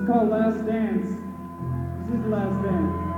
called Last Dance. This is the last dance.